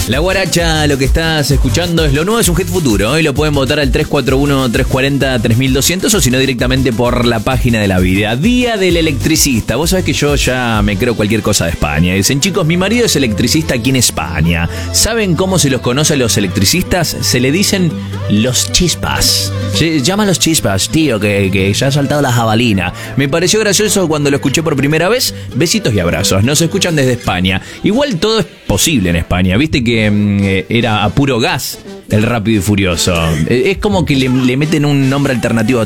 La guaracha, lo que estás escuchando es lo nuevo, es un hit futuro. Hoy lo pueden votar al 341-340-3200 o si no directamente por la página de la vida. Día del electricista. Vos sabés que yo ya me creo cualquier cosa de España. Dicen, chicos, mi marido es electricista aquí en España. ¿Saben cómo se los conoce a los electricistas? Se le dicen los chispas. Se llaman los chispas, tío, que ya ha saltado la jabalina. Me pareció gracioso cuando lo escuché por primera vez. Besitos y abrazos. Nos escuchan desde España. Igual todo es posible en España. Viste que era a puro gas el Rápido y Furioso. Es como que le meten un nombre alternativo a